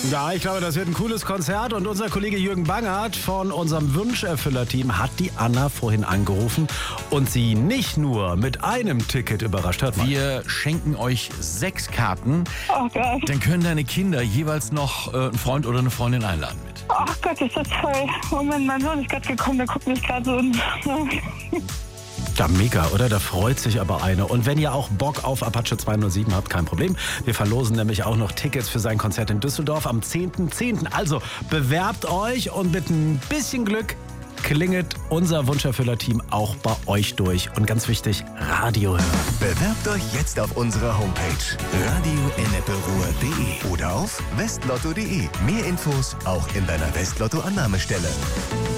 Ja, ich glaube, das wird ein cooles Konzert und unser Kollege Jürgen Bangert von unserem Wunscherfüller-Team hat die Anna vorhin angerufen und sie nicht nur mit einem Ticket überrascht. Hört mal. Wir schenken euch 6 Karten. Oh Gott. Dann können deine Kinder jeweils noch einen Freund oder eine Freundin einladen mit. Oh Gott, ist das toll. Moment, mein Sohn ist gerade gekommen, der guckt mich gerade so und... Ja, mega, oder? Da freut sich aber eine. Und wenn ihr auch Bock auf Apache 207 habt, kein Problem. Wir verlosen nämlich auch noch Tickets für sein Konzert in Düsseldorf am 10.10. Also bewerbt euch und mit ein bisschen Glück klingelt unser Wunscherfüller-Team auch bei euch durch. Und ganz wichtig, Radio hören. Bewerbt euch jetzt auf unserer Homepage radioenneperuhr.de oder auf westlotto.de. Mehr Infos auch in deiner Westlotto-Annahmestelle.